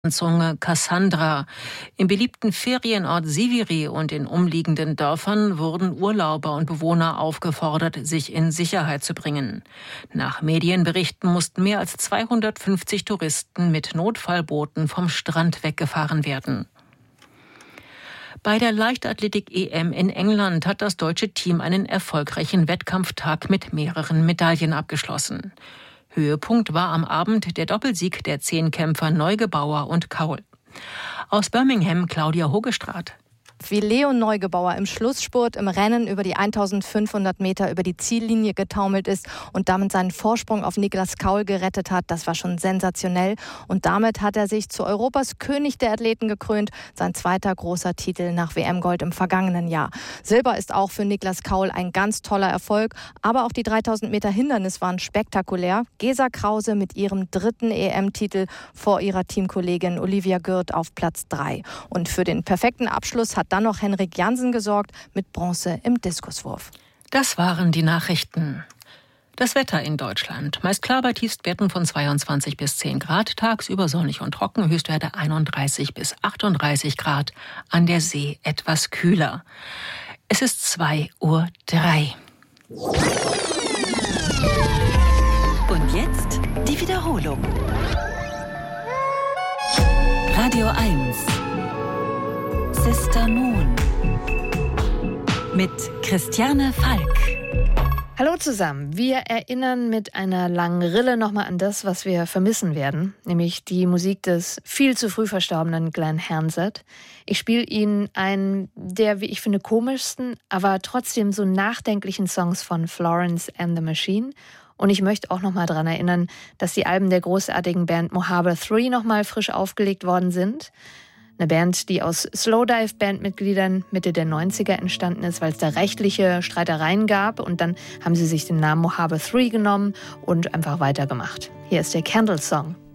Zunge Cassandra. Im beliebten Ferienort Siviri und in umliegenden Dörfern wurden Urlauber und Bewohner aufgefordert, sich in Sicherheit zu bringen. Nach Medienberichten mussten mehr als 250 Touristen mit Notfallbooten vom Strand weggefahren werden. Bei der Leichtathletik-EM in England hat das deutsche Team einen erfolgreichen Wettkampftag mit mehreren Medaillen abgeschlossen. Höhepunkt war am Abend der Doppelsieg der Zehnkämpfer Neugebauer und Kaul. Aus Birmingham Claudia Hogestraat. Wie Leon Neugebauer im Schlussspurt im Rennen über die 1500 Meter über die Ziellinie getaumelt ist und damit seinen Vorsprung auf Niklas Kaul gerettet hat, das war schon sensationell. Und damit hat er sich zu Europas König der Athleten gekrönt, sein zweiter großer Titel nach WM-Gold im vergangenen Jahr. Silber ist auch für Niklas Kaul ein ganz toller Erfolg, aber auch die 3000 Meter Hindernis waren spektakulär. Gesa Krause mit ihrem dritten EM-Titel vor ihrer Teamkollegin Olivia Gürt auf Platz 3. Und für den perfekten Abschluss hat dann noch Henrik Jansen gesorgt mit Bronze im Diskuswurf. Das waren die Nachrichten. Das Wetter in Deutschland. Meist klar bei Tiefstwerten von 22 bis 10 Grad, tagsüber sonnig und trocken, Höchstwerte 31 bis 38 Grad, an der See etwas kühler. Es ist 2:03 Uhr. Und jetzt die Wiederholung. Radio 1 Sister Moon mit Christiane Falk. Hallo zusammen. Wir erinnern mit einer langen Rille nochmal an das, was wir vermissen werden, nämlich die Musik des viel zu früh verstorbenen Glenn Hansard. Ich spiele Ihnen einen der, wie ich finde, komischsten, aber trotzdem so nachdenklichen Songs von Florence and the Machine. Und ich möchte auch nochmal daran erinnern, dass die Alben der großartigen Band Mojave 3 nochmal frisch aufgelegt worden sind. Eine Band, die aus Slowdive-Bandmitgliedern Mitte der 90er entstanden ist, weil es da rechtliche Streitereien gab. Und dann haben sie sich den Namen Mojave 3 genommen und einfach weitergemacht. Hier ist der Candle Song.